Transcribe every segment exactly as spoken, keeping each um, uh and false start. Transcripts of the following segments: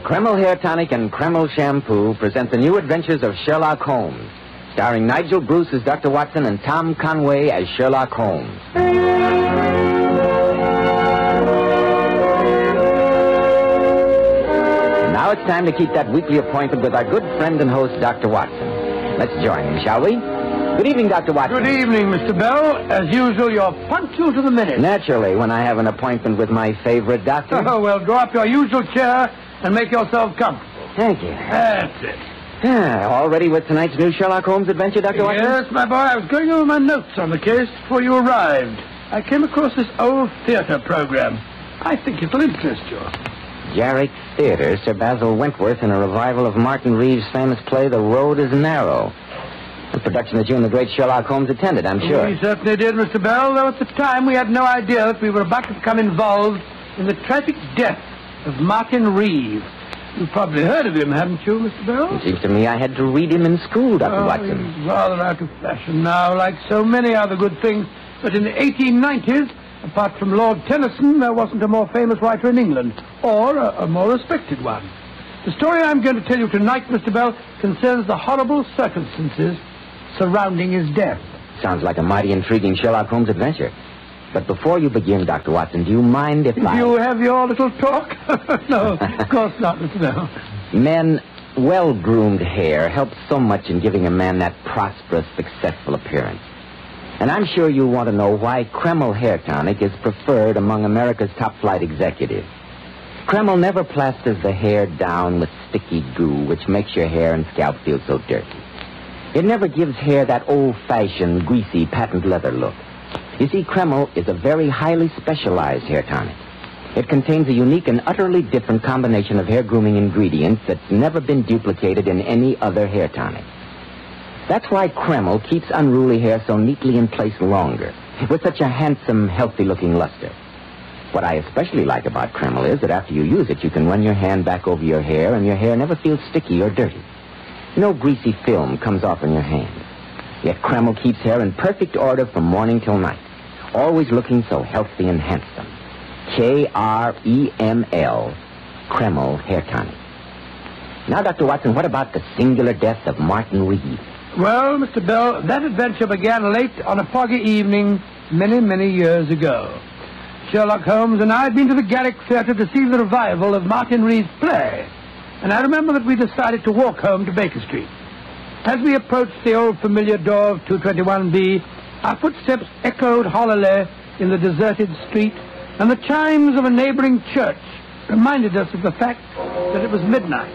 Kreml Hair Tonic and Kreml Shampoo present the new adventures of Sherlock Holmes, starring Nigel Bruce as Doctor Watson and Tom Conway as Sherlock Holmes. Now it's time to keep that weekly appointment with our good friend and host, Doctor Watson. Let's join him, shall we? Good evening, Doctor Watson. Good evening, Mister Bell. As usual, you're punctual to the minute. Naturally, when I have an appointment with my favorite doctor. Oh, well, draw up your usual chair and make yourself comfortable. Thank you. That's it. Ah, all ready with tonight's new Sherlock Holmes adventure, Doctor Watson? Yes, my boy. I was going over my notes on the case before you arrived. I came across this old theater program. I think it'll interest you. Jarrick Theater, Sir Basil Wentworth in a revival of Martin Reeves' famous play, The Road is Narrow. A production that you and the great Sherlock Holmes attended, I'm sure. We certainly did, Mister Bell, though at the time we had no idea that we were about to become involved in the tragic death of Martin Reeves. You've probably heard of him, haven't you, Mister Bell? It seems to me I had to read him in school, Doctor Oh, Watson. he's rather out of fashion now, like so many other good things. But in the eighteen nineties, apart from Lord Tennyson, there wasn't a more famous writer in England, or a, a more respected one. The story I'm going to tell you tonight, Mister Bell, concerns the horrible circumstances surrounding his death. Sounds like a mighty intriguing Sherlock Holmes adventure. But before you begin, Doctor Watson, do you mind if If I... you have your little talk? No, of course not, Mister Bell. Men, well-groomed hair helps so much in giving a man that prosperous, successful appearance. And I'm sure you want to know why Kreml Hair Tonic is preferred among America's top-flight executives. Kreml never plasters the hair down with sticky goo, which makes your hair and scalp feel so dirty. It never gives hair that old-fashioned, greasy, patent leather look. You see, Kreml is a very highly specialized hair tonic. It contains a unique and utterly different combination of hair grooming ingredients that's never been duplicated in any other hair tonic. That's why Kreml keeps unruly hair so neatly in place longer, with such a handsome, healthy-looking luster. What I especially like about Kreml is that after you use it, you can run your hand back over your hair, and your hair never feels sticky or dirty. No greasy film comes off in your hand. Yet Kreml keeps hair in perfect order from morning till night, always looking so healthy and handsome. K R E M L, Kreml Hair Tonic. Now, Doctor Watson, what about the singular death of Martin Reeves? Well, Mister Bell, that adventure began late on a foggy evening many, many years ago. Sherlock Holmes and I had been to the Garrick Theater to see the revival of Martin Reeves' play. And I remember that we decided to walk home to Baker Street. As we approached the old familiar door of two twenty-one B, our footsteps echoed hollowly in the deserted street, and the chimes of a neighboring church reminded us of the fact that it was midnight.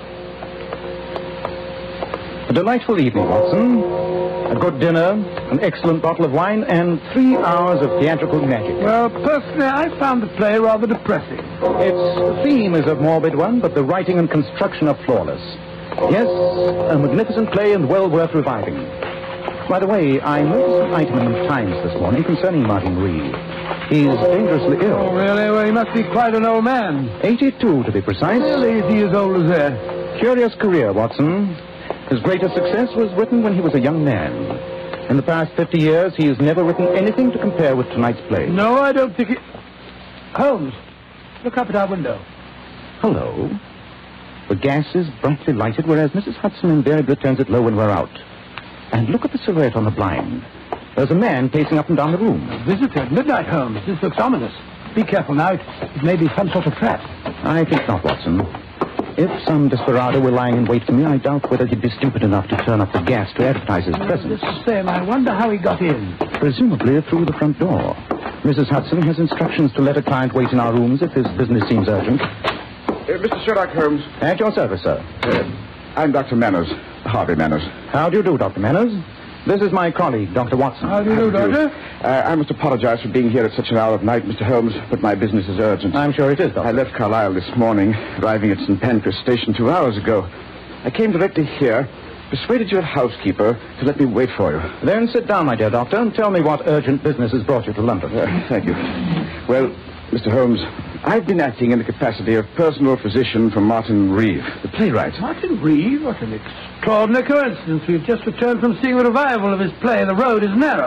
A delightful evening, Watson. A good dinner, an excellent bottle of wine, and three hours of theatrical magic. Well, personally, I found the play rather depressing. Its theme is a morbid one, but the writing and construction are flawless. Yes, a magnificent play and well worth reviving. By the way, I noticed an item in the Times this morning concerning Martin Reeves. He's dangerously ill. Oh, really? Well, he must be quite an old man. eighty-two, to be precise. Really, is he as old as that? Curious career, Watson. His greatest success was written when he was a young man. In the past fifty years, he has never written anything to compare with tonight's play. No, I don't think it... Holmes, look up at our window. Hello. The gas is brightly lighted, whereas Missus Hudson invariably turns it low when we're out. And look at the silhouette on the blind. There's a man pacing up and down the room. Visitor at midnight, Holmes. This looks ominous. Be careful now. It, it may be some sort of trap. I think not, Watson. If some desperado were lying in wait for me, I doubt whether he'd be stupid enough to turn up the gas to advertise his presence. Just the same, I wonder how he got in. Presumably through the front door. Missus Hudson has instructions to let a client wait in our rooms if his business seems urgent. Uh, Mister Sherlock Holmes. At your service, sir. Uh, I'm Doctor Manners, Harvey Manners. How do you do, Doctor Manners? This is my colleague, Doctor Watson. How do you do, Doctor? Uh, I must apologize for being here at such an hour of night, Mister Holmes, but my business is urgent. I'm sure it is, Doctor. I left Carlisle this morning, arriving at Saint Pancras Station two hours ago. I came directly here, persuaded your housekeeper to let me wait for you. Then sit down, my dear doctor, and tell me what urgent business has brought you to London. Uh, thank you. Well, Mister Holmes, I've been acting in the capacity of personal physician for Martin Reeves, the playwright. Martin Reeves? What an extraordinary coincidence. We've just returned from seeing the revival of his play, The Road is Narrow.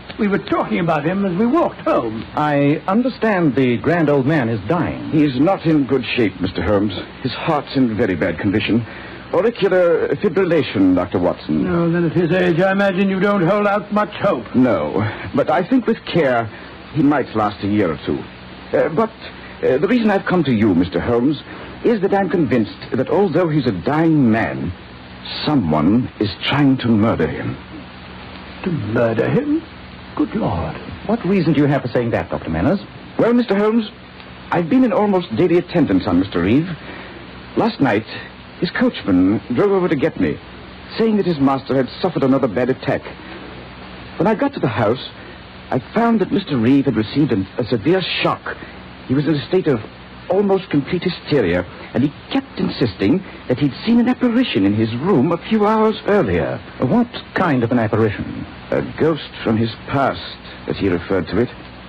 We were talking about him as we walked home. I understand the grand old man is dying. He is not in good shape, Mister Holmes. His heart's in very bad condition. Auricular fibrillation, Doctor Watson. No, then at his age, I imagine you don't hold out much hope. No, but I think with care, he might last a year or two. Uh, but uh, the reason I've come to you, Mister Holmes, is that I'm convinced that although he's a dying man, someone is trying to murder him. To murder him? Good Lord. What reason do you have for saying that, Doctor Manners? Well, Mister Holmes, I've been in almost daily attendance on Mister Reeve. Last night, his coachman drove over to get me, saying that his master had suffered another bad attack. When I got to the house, I found that Mister Reeve had received an, a severe shock. He was in a state of almost complete hysteria, and he kept insisting that he'd seen an apparition in his room a few hours earlier. What kind of an apparition? A ghost from his past, as he referred to it.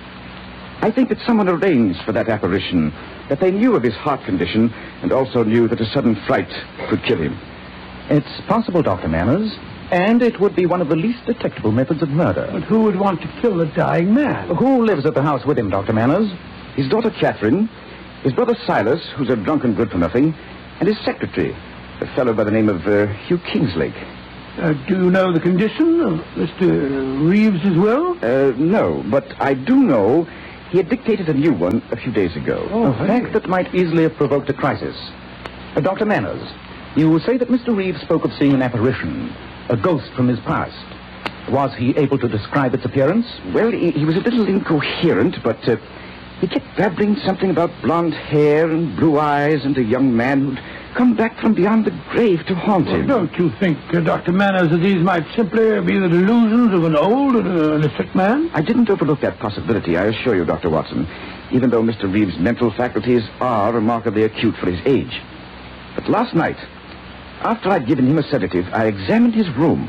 I think that someone arranged for that apparition, that they knew of his heart condition, and also knew that a sudden fright could kill him. It's possible, Doctor Manners, and it would be one of the least detectable methods of murder. But who would want to kill a dying man? Who lives at the house with him, Doctor Manners? His daughter Catherine, his brother Silas, who's a drunken good-for-nothing, and his secretary, a fellow by the name of uh, Hugh Kingslake. Uh, do you know the condition of Mister Reeves's will? Uh, no, but I do know he had dictated a new one a few days ago. Oh, a fact that might easily have provoked a crisis. Uh, Doctor Manners, you say that Mister Reeves spoke of seeing an apparition, a ghost from his past. Was he able to describe its appearance? Well, he, he was a little incoherent, but uh, he kept babbling something about blonde hair and blue eyes and a young man who'd come back from beyond the grave to haunt Well, him. don't you think, uh, Doctor Manners, that these might simply be the delusions of an old and, uh, and a sick man? I didn't overlook that possibility, I assure you, Doctor Watson, even though Mister Reeves' mental faculties are remarkably acute for his age. But last night, after I'd given him a sedative, I examined his room.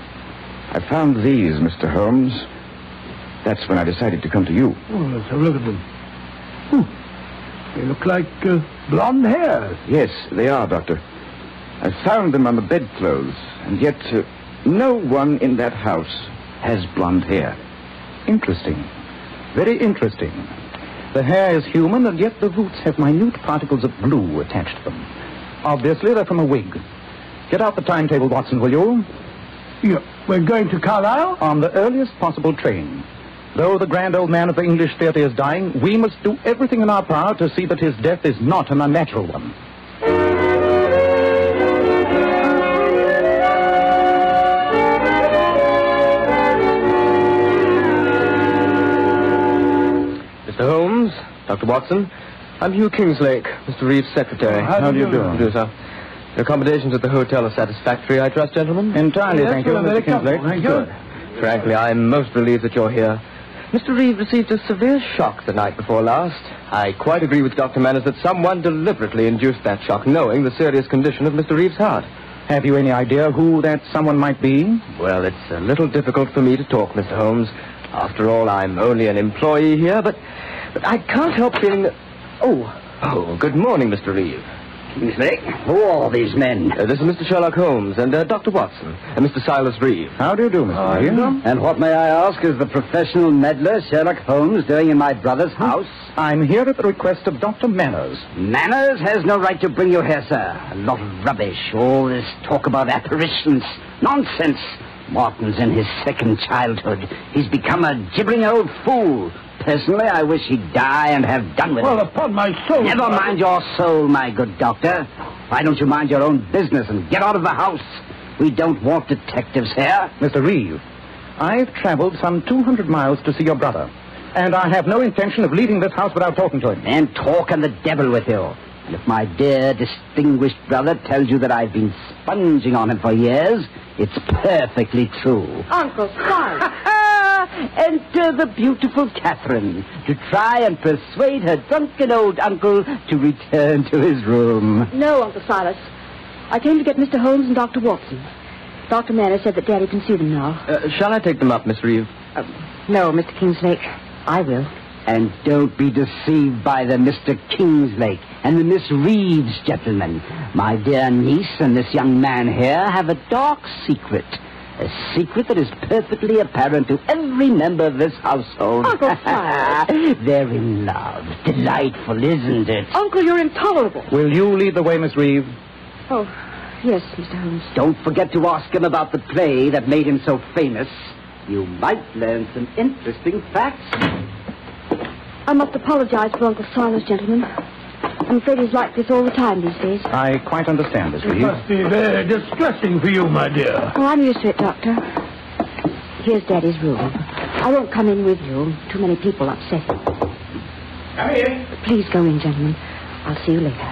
I found these, Mister Holmes. That's when I decided to come to you. Oh, let's have a look at them. Hmm. They look like uh, blonde hairs. Yes, they are, Doctor. I found them on the bedclothes, and yet uh, no one in that house has blonde hair. Interesting. Very interesting. The hair is human, and yet the roots have minute particles of glue attached to them. Obviously, they're from a wig. Get out the timetable, Watson, will you? Yeah, we're going to Carlisle? On the earliest possible train. Though the grand old man of the English theater is dying, we must do everything in our power to see that his death is not an unnatural one. Mister Holmes, Doctor Watson, I'm Hugh Kingslake, Mister Reeves' secretary. Oh, how do you do? do, sir? Your accommodations at the hotel are satisfactory, I trust, gentlemen? Entirely, Yes, thank you, we're very Mister Kingslake. comfortable, thank you. Good. Frankly, I'm most relieved that you're here. Mister Reeve received a severe shock the night before last. I quite agree with Doctor Manners that someone deliberately induced that shock, knowing the serious condition of Mister Reeves' heart. Have you any idea who that someone might be? Well, it's a little difficult for me to talk, Mister Holmes. After all, I'm only an employee here, but, but I can't help feeling that... Oh, oh, good morning, Mister Reeve. Kingslake, who are these men? Uh, this is Mister Sherlock Holmes and uh, Doctor Watson and Mister Silas Reeve. How do you do, Mister How do you Reeve? do? And what, may I ask, is the professional meddler Sherlock Holmes doing in my brother's house? I'm here at the request of Doctor Manners. Manners has no right to bring you here, sir. A lot of rubbish. All this talk about apparitions. Nonsense. Martin's in his second childhood. He's become a gibbering old fool. Personally, I wish he'd die and have done with Well, it. upon my soul... Never mind your soul, my good doctor. Why don't you mind your own business and get out of the house? We don't want detectives here. Mister Reeve, I've traveled some two hundred miles to see your brother, and I have no intention of leaving this house without talking to him. And talk and the devil with you. And if my dear, distinguished brother tells you that I've been sponging on him for years, it's perfectly true. Uncle, sorry. Enter the beautiful Catherine to try and persuade her drunken old uncle to return to his room. No, Uncle Silas. I came to get Mister Holmes and Doctor Watson. Doctor Manners said that Daddy can see them now. Uh, shall I take them up, Miss Reeve? Uh, no, Mister Kingslake. I will. And don't be deceived by the Mister Kingslake and the Miss Reeves gentlemen. My dear niece and this young man here have a dark secret. A secret that is perfectly apparent to every member of this household. Uncle Silas. They're in love. Delightful, isn't it? Uncle, you're intolerable. Will you lead the way, Miss Reeve? Oh, yes, Mister Holmes. Don't forget to ask him about the play that made him so famous. You might learn some interesting facts. I must apologize for Uncle Silas, gentlemen. I'm afraid he's like this all the time these days. I quite understand, Miss It Reeve. must be very distressing for you, my dear. Oh, I'm used to it, Doctor. Here's Daddy's room. I won't come in with you. Too many people upset him. Come here. Please go in, gentlemen. I'll see you later.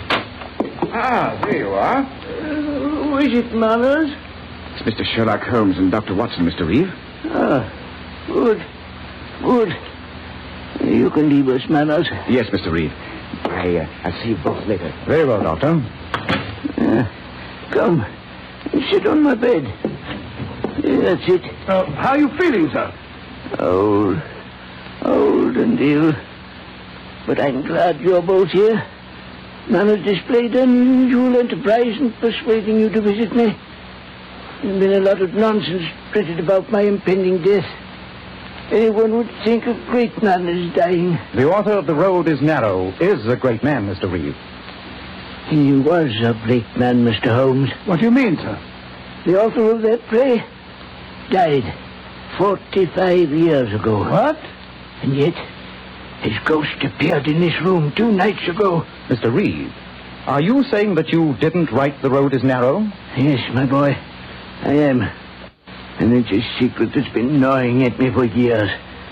Ah, there you are. Uh, who is it, Manners? It's Mister Sherlock Holmes and Doctor Watson, Mister Reeve. Ah, good. Good. You can leave us, Manners. Yes, Mister Reeve. I, uh, I'll see you both later. Very well, Doctor. Uh, come. Sit on my bed. Yeah, that's it. Uh, how are you feeling, sir? Old. Old and ill. But I'm glad you're both here. Manners displayed unusual enterprise in persuading you to visit me. There's been a lot of nonsense printed about my impending death. Anyone would think a great man is dying. The author of The Road is Narrow is a great man, Mister Reeve. He was a great man, Mister Holmes. What do you mean, sir? The author of that play died forty-five years ago. What? And yet, his ghost appeared in this room two nights ago. Mister Reeve, are you saying that you didn't write The Road is Narrow? Yes, my boy, I am. And it's a secret that's been gnawing at me for years.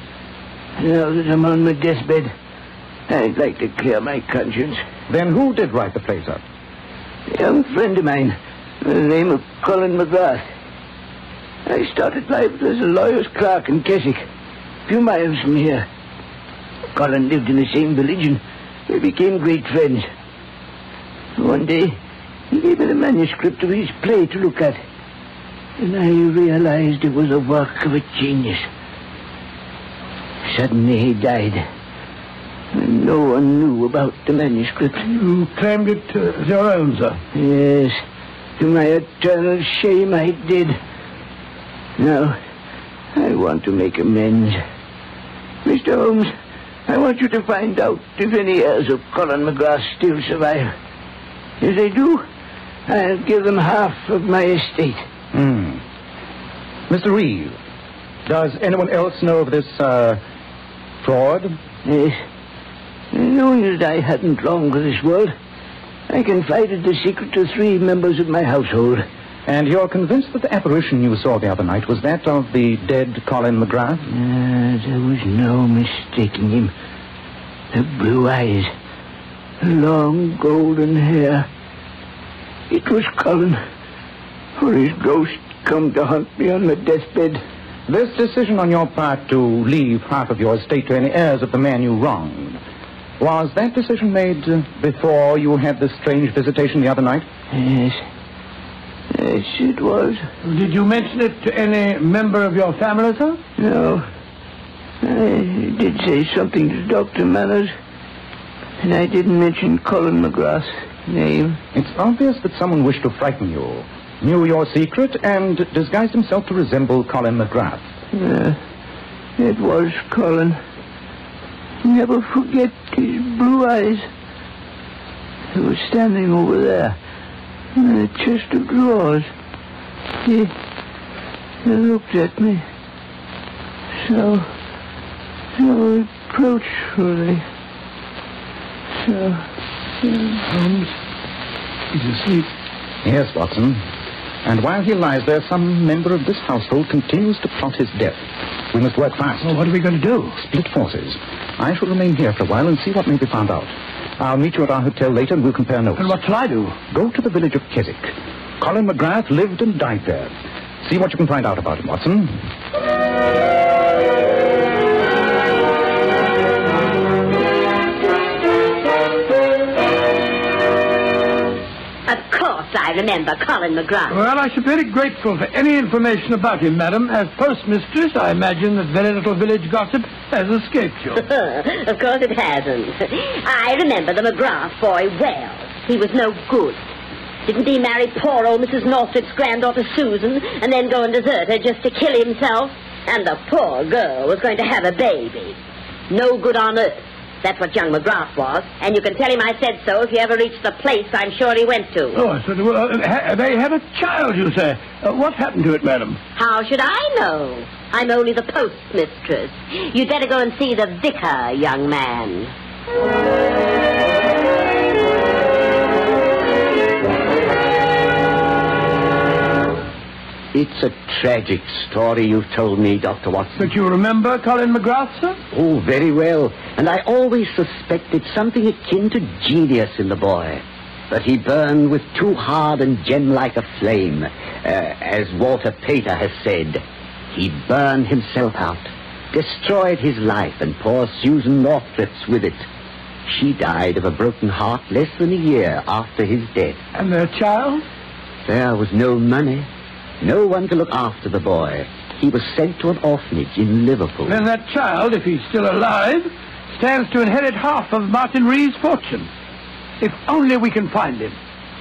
Now that I'm on my deathbed, I'd like to clear my conscience. Then who did write the play, sir? A young friend of mine, by the name of Colin McGrath. I started life as a lawyer's clerk in Keswick, a few miles from here. Colin lived in the same village, and we became great friends. One day, he gave me the manuscript of his play to look at. And I realized it was a work of a genius. Suddenly he died. And no one knew about the manuscript. You claimed it uh, as your own, sir. Yes. To my eternal shame, I did. Now, I want to make amends. Mister Holmes, I want you to find out if any heirs of Colin McGrath still survive. If they do, I'll give them half of my estate. Hmm. Mister Reeve, does anyone else know of this, uh, fraud? Yes. Knowing that I hadn't long for this world, I confided the secret to three members of my household. And you're convinced that the apparition you saw the other night was that of the dead Colin McGrath? Uh, there was no mistaking him. The blue eyes, the long golden hair. It was Colin. For his ghost come to haunt me on my deathbed. This decision on your part to leave half of your estate to any heirs of the man you wronged, was that decision made uh, before you had this strange visitation the other night? Yes. Yes, it was. Did you mention it to any member of your family, sir? No. I did say something to Doctor Manners, and I didn't mention Colin McGrath's name. It's obvious that someone wished to frighten you, knew your secret, and disguised himself to resemble Colin McGrath. Yeah, it was Colin. Never forget his blue eyes. He was standing over there in a chest of drawers. He, he looked at me so, so reproachfully. So, Holmes, he's asleep. Yes, Watson. And while he lies there, some member of this household continues to plot his death. We must work fast. Well, what are we going to do? Split forces. I shall remain here for a while and see what may be found out. I'll meet you at our hotel later and we'll compare notes. And what shall I do? Go to the village of Keswick. Colin McGrath lived and died there. See what you can find out about him, Watson. Of course I remember Colin McGrath. Well, I should be very grateful for any information about him, madam. As postmistress, I imagine that very little village gossip has escaped you. Of course it hasn't. I remember the McGrath boy well. He was no good. Didn't he marry poor old Missus Northrop's granddaughter Susan and then go and desert her just to kill himself? And the poor girl was going to have a baby. No good on earth. That's what young McGrath was. And you can tell him I said so if you ever reach the place I'm sure he went to. Oh, so well, uh, ha- they had a child, you say. Uh, what happened to it, madam? How should I know? I'm only the postmistress. You'd better go and see the vicar, young man. It's a tragic story you've told me, Doctor Watson. But you remember Colin McGrath, sir? Oh, very well. And I always suspected something akin to genius in the boy. But he burned with too hard and gem-like a flame. Uh, as Walter Pater has said, he burned himself out, destroyed his life, and poor Susan Northrop's with it. She died of a broken heart less than a year after his death. And their child? There was no money. No one to look after the boy. He was sent to an orphanage in Liverpool. Then that child, if he's still alive, stands to inherit half of Martin Reeve's fortune. If only we can find him.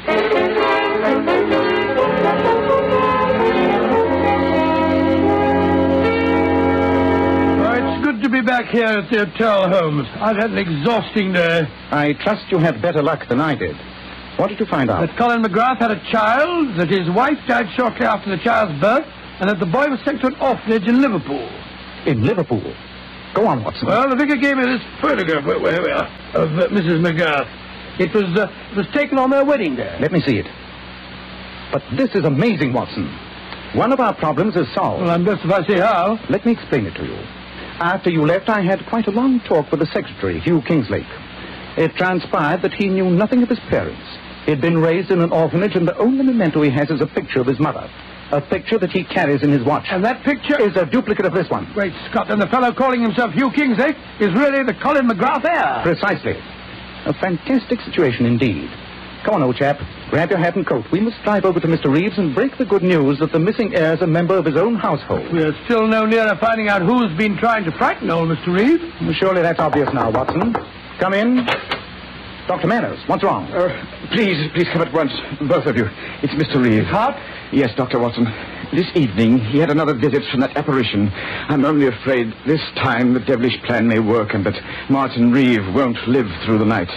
Oh, it's good to be back here at the hotel, Holmes. I've had an exhausting day. I trust you had better luck than I did. What did you find out? That Colin McGrath had a child, that his wife died shortly after the child's birth, and that the boy was sent to an orphanage in Liverpool. In Liverpool? Go on, Watson. Well, the vicar gave me this photograph where, where we are, of uh, Missus McGrath. It was, uh, it was taken on their wedding day. Let me see it. But this is amazing, Watson. One of our problems is solved. Well, I'm blessed if I see how. Let me explain it to you. After you left, I had quite a long talk with the secretary, Hugh Kingslake. It transpired that he knew nothing of his parents. He'd been raised in an orphanage, and the only memento he has is a picture of his mother. A picture that he carries in his watch. And that picture is a duplicate of this one. Great Scott, and the fellow calling himself Hugh Kingslake is really the Colin McGrath heir. Precisely. A fantastic situation indeed. Come on, old chap. Grab your hat and coat. We must drive over to Mister Reeves and break the good news that the missing heir is a member of his own household. We're still no nearer finding out who's been trying to frighten old Mister Reeves. Surely that's obvious now, Watson. Come in. Doctor Manners, what's wrong? Uh, please, please come at once, both of you. It's Mister Reeve. Hot? Yes, Doctor Watson. This evening, he had another visit from that apparition. I'm only afraid this time the devilish plan may work and that Martin Reeve won't live through the night.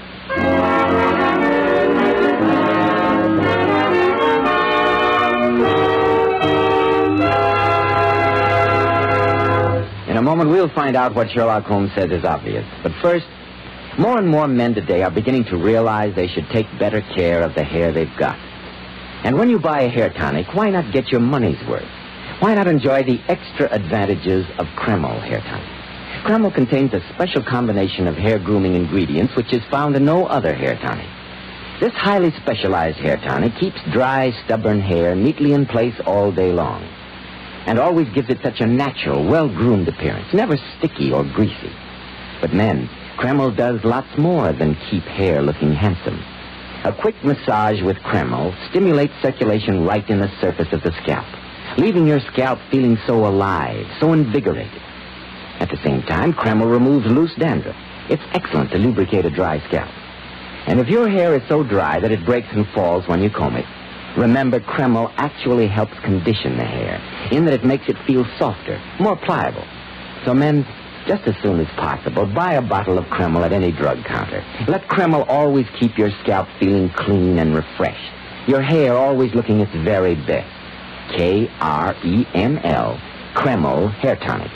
In a moment, we'll find out what Sherlock Holmes says is obvious. But first, more and more men today are beginning to realize they should take better care of the hair they've got. And when you buy a hair tonic, why not get your money's worth? Why not enjoy the extra advantages of Kreml hair tonic? Kreml contains a special combination of hair grooming ingredients which is found in no other hair tonic. This highly specialized hair tonic keeps dry, stubborn hair neatly in place all day long and always gives it such a natural, well-groomed appearance, never sticky or greasy. But men, Kreml does lots more than keep hair looking handsome. A quick massage with Kreml stimulates circulation right in the surface of the scalp, leaving your scalp feeling so alive, so invigorated. At the same time, Kreml removes loose dandruff. It's excellent to lubricate a dry scalp. And if your hair is so dry that it breaks and falls when you comb it, remember Kreml actually helps condition the hair, in that it makes it feel softer, more pliable. So men, just as soon as possible, buy a bottle of Kreml at any drug counter. Let Kreml always keep your scalp feeling clean and refreshed, your hair always looking its very best. K R E M L, Kreml Hair Tonic.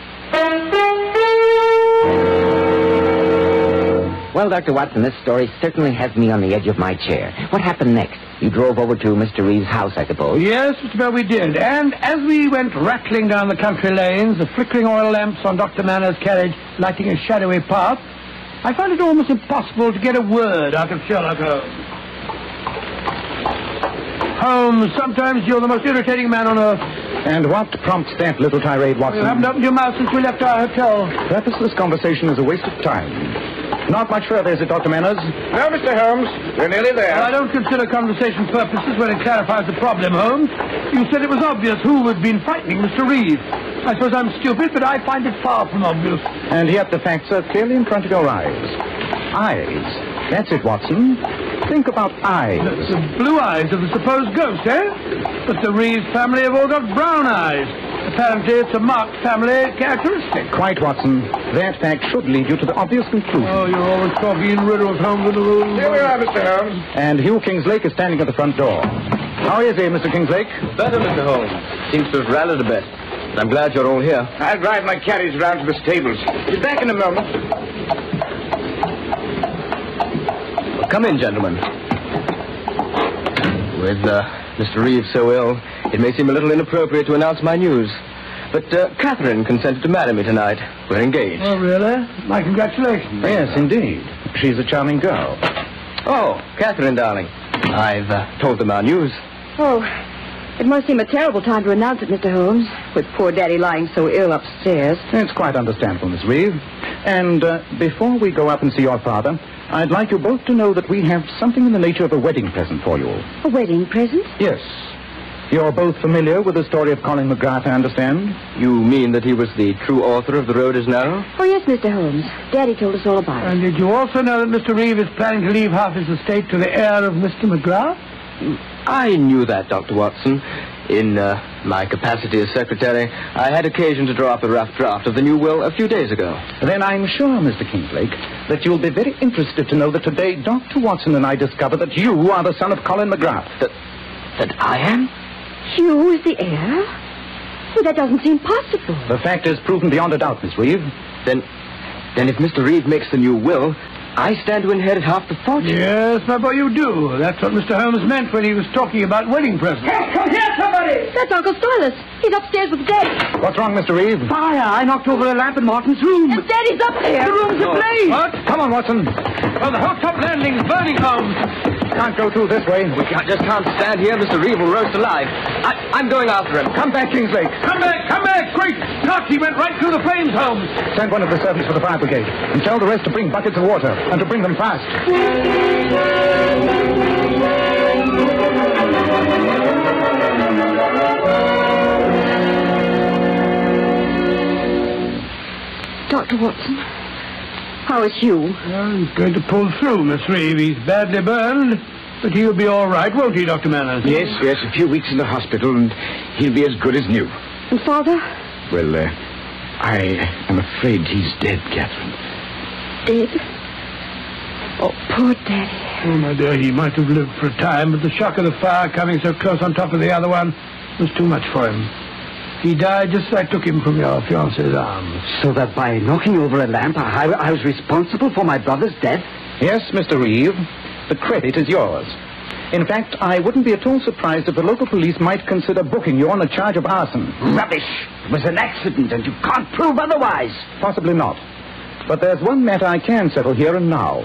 Well, Doctor Watson, this story certainly has me on the edge of my chair. What happened next? You drove over to Mister Reeves' house, I suppose? Yes, Mister Bell, we did. And as we went rattling down the country lanes, the flickering oil lamps on Doctor Manners' carriage lighting a shadowy path, I found it almost impossible to get a word out of Sherlock Holmes. Holmes, sometimes you're the most irritating man on earth. And what prompts that little tirade, Watson? You haven't opened your mouth since we left our hotel. Purposeless conversation is a waste of time. Not much further, is it, Doctor Manners? No, Mister Holmes. We're nearly there. Well, I don't consider conversation purposes when it clarifies the problem, Holmes. You said it was obvious who had been frightening Mister Reeve. I suppose I'm stupid, but I find it far from obvious. And yet the facts are clearly in front of your eyes. Eyes. That's it, Watson. Think about eyes. The, the blue eyes of the supposed ghost, eh? But the Reeves family have all got brown eyes. Apparently, it's a marked family characteristic. Quite, Watson. That fact should lead you to the obvious conclusion. Oh, you're always talking in riddles, Holmes, in the room. Here we are, Mister Holmes. And Hugh Kingslake is standing at the front door. How is he, Mister Kingslake? Better, Mister Holmes. Seems to have rallied a bit. I'm glad you're all here. I'll drive my carriage round to the stables. Be back in a moment. Well, come in, gentlemen. With uh, Mister Reeves so ill, it may seem a little inappropriate to announce my news. But uh, Catherine consented to marry me tonight. We're engaged. Oh, really? My congratulations. Yes, indeed. She's a charming girl. Oh, Catherine, darling. I've uh, told them our news. Oh, it must seem a terrible time to announce it, Mister Holmes, with poor Daddy lying so ill upstairs. It's quite understandable, Miss Reeve. And uh, before we go up and see your father, I'd like you both to know that we have something in the nature of a wedding present for you. A wedding present? Yes. You're both familiar with the story of Colin McGrath, I understand? You mean that he was the true author of The Road is Narrow? Oh, yes, Mister Holmes. Daddy told us all about it. And did you also know that Mister Reeve is planning to leave half his estate to the heir of Mister McGrath? I knew that, Doctor Watson. In uh, my capacity as secretary, I had occasion to draw up a rough draft of the new will a few days ago. Then I'm sure, Mister Kingslake, that you'll be very interested to know that today Doctor Watson and I discovered that you are the son of Colin McGrath. That, that I am? Hugh is the heir? Well, that doesn't seem possible. The fact is proven beyond a doubt, Miss Reeve. Then, then if Mister Reeve makes the new will, I stand to inherit half the fortune. Yes, my boy, you do. That's what Mister Holmes meant when he was talking about wedding presents. Come here, somebody! That's Uncle Silas. He's upstairs with Daddy. What's wrong, Mister Reeve? Fire! I knocked over a lamp in Martin's room. And Daddy's up there. The room's ablaze. What? Come on, Watson. Oh, the whole top landing's burning, Holmes. Can't go through this way. We can't, just can't stand here. Mister Reeve will roast alive. I, I'm going after him. Come back, Kingslake. Come back, come back, quick! Knock, he went right through the flames, Holmes. Send one of the servants for the fire brigade and tell the rest to bring buckets of water and to bring them fast. Doctor Watson, how is Hugh? Well, he's going to pull through, Miss Reeve. He's badly burned, but he'll be all right, won't he, Doctor Manners? Yes, yes, a few weeks in the hospital, and he'll be as good as new. And Father? Well, uh, I am afraid he's dead, Catherine. Dead? Oh, poor Daddy. Oh, my dear, he might have lived for a time, but the shock of the fire coming so close on top of the other one was too much for him. He died just as I took him from your fiancé's arms. So that by knocking over a lamp, I, I was responsible for my brother's death? Yes, Mister Reeve. The credit is yours. In fact, I wouldn't be at all surprised if the local police might consider booking you on a charge of arson. Rubbish! It was an accident, and you can't prove otherwise. Possibly not. But there's one matter I can settle here and now.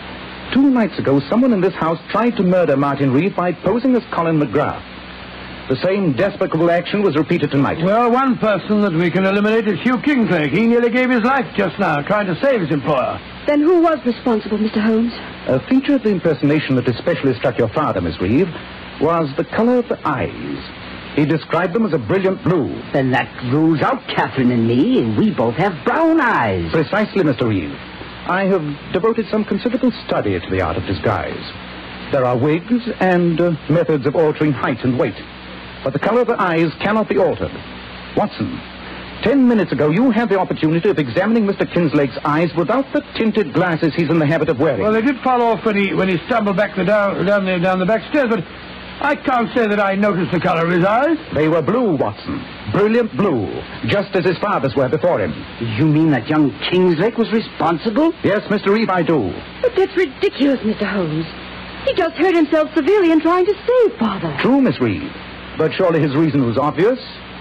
Two nights ago, someone in this house tried to murder Martin Reeve by posing as Colin McGrath. The same despicable action was repeated tonight. Well, one person that we can eliminate is Hugh Kingslake. He nearly gave his life just now, trying to save his employer. Then who was responsible, Mister Holmes? A feature of the impersonation that especially struck your father, Miss Reeve, was the color of the eyes. He described them as a brilliant blue. Then that rules out Catherine and me, and we both have brown eyes. Precisely, Mister Reeve. I have devoted some considerable study to the art of disguise. There are wigs and uh, methods of altering height and weight. But the color of the eyes cannot be altered. Watson, ten minutes ago you had the opportunity of examining Mister Kingslake's eyes without the tinted glasses he's in the habit of wearing. Well, they did fall off when he when he stumbled back the down down the down the back stairs, but I can't say that I noticed the color of his eyes. They were blue, Watson. Brilliant blue, just as his father's were before him. You mean that young Kingslake was responsible? Yes, Mister Reeve, I do. But that's ridiculous, Mister Holmes. He just hurt himself severely in trying to save Father. True, Miss Reeve. But surely his reason was obvious.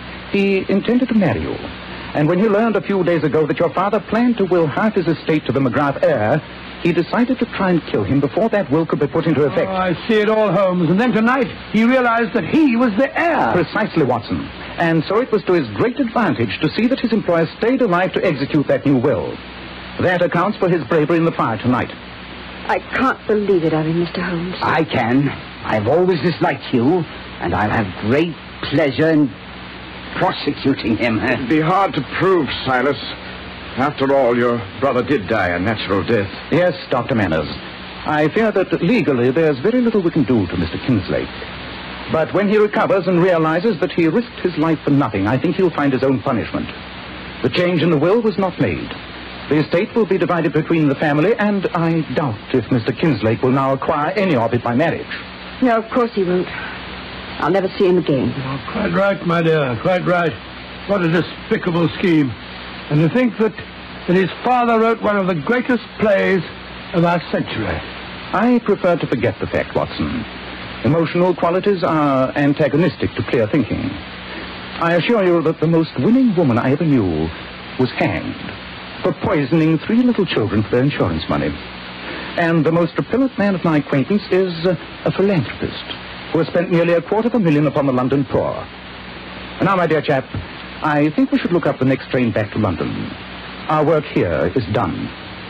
He intended to marry you. And when he learned a few days ago that your father planned to will half his estate to the McGrath heir, he decided to try and kill him before that will could be put into effect. Oh, I see it all, Holmes. And then tonight, he realized that he was the heir. Precisely, Watson. And so it was to his great advantage to see that his employer stayed alive to execute that new will. That accounts for his bravery in the fire tonight. I can't believe it of him, Mister Holmes. I can. I've always disliked Hugh, and I'll have great pleasure in prosecuting him. It'd be hard to prove, Silas. After all, your brother did die a natural death. Yes, Doctor Manners. I fear that legally there's very little we can do to Mister Kinslake. But when he recovers and realizes that he risked his life for nothing, I think he'll find his own punishment. The change in the will was not made. The estate will be divided between the family, and I doubt if Mister Kinslake will now acquire any of it by marriage. No, of course he won't. I'll never see him again. Oh, quite right, my dear, quite right. What a despicable scheme. And to think that, that his father wrote one of the greatest plays of our century. I prefer to forget the fact, Watson. Emotional qualities are antagonistic to clear thinking. I assure you that the most winning woman I ever knew was hanged for poisoning three little children for their insurance money. And the most repellent man of my acquaintance is uh, a philanthropist who has spent nearly a quarter of a million upon the London poor. And now, my dear chap, I think we should look up the next train back to London. Our work here is done.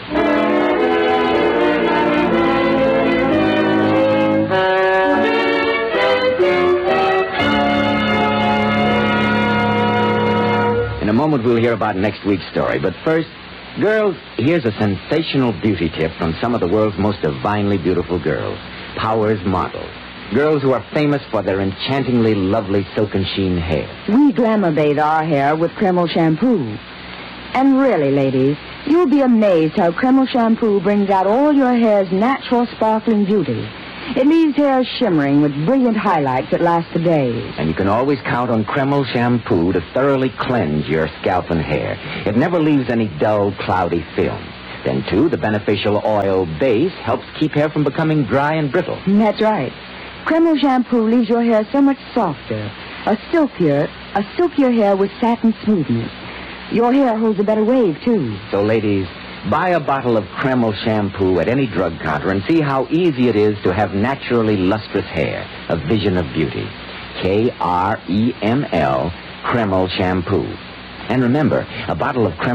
In a moment, we'll hear about next week's story. But first, girls, here's a sensational beauty tip from some of the world's most divinely beautiful girls. Powers models. Girls who are famous for their enchantingly lovely silken sheen hair. We glamour bathe our hair with Kreml shampoo. And really, ladies, you'll be amazed how Kreml shampoo brings out all your hair's natural sparkling beauty. It leaves hair shimmering with brilliant highlights that last for days. And you can always count on Kreml shampoo to thoroughly cleanse your scalp and hair. It never leaves any dull, cloudy film. Then, too, the beneficial oil base helps keep hair from becoming dry and brittle. That's right. Kreml shampoo leaves your hair so much softer, a silkier, a silkier hair with satin smoothness. Your hair holds a better wave, too. So, ladies, buy a bottle of Kreml shampoo at any drug counter and see how easy it is to have naturally lustrous hair, a vision of beauty. K R E M L, Kreml shampoo. And remember, a bottle of Kreml